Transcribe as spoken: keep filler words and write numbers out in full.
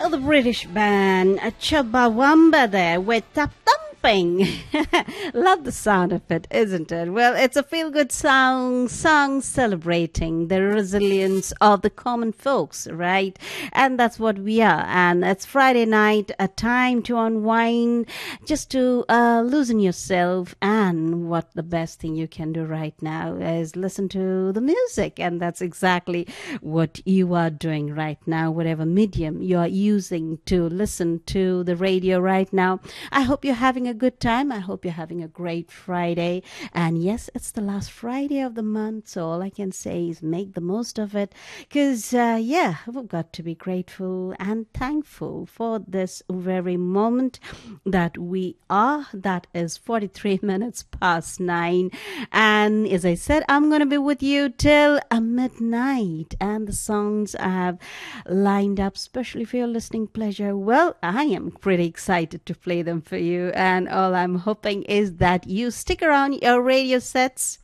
Oh, the British band uh, Chumbawamba there with Tap Thumping. Love the sound of it, isn't it? Well, it's a feel-good song, song celebrating the resilience of the common folks, right? And that's what we are. And it's Friday night, a time to unwind, just to uh, loosen yourself. And what the best thing you can do right now is listen to the music. And that's exactly what you are doing right now, whatever medium you are using to listen to the radio right now. I hope you're having a good time. I hope you're having a great Friday. And yes, it's the last Friday of the month, so all I can say is make the most of it. Because, uh, yeah, we've got to be grateful and thankful for this very moment that we are. That is forty-three minutes past nine. And as I said, I'm going to be with you till uh, midnight. And the songs I have lined up, especially for your listening pleasure, well, I am pretty excited to play them for you. And all I'm hoping is that you stick around your radio sets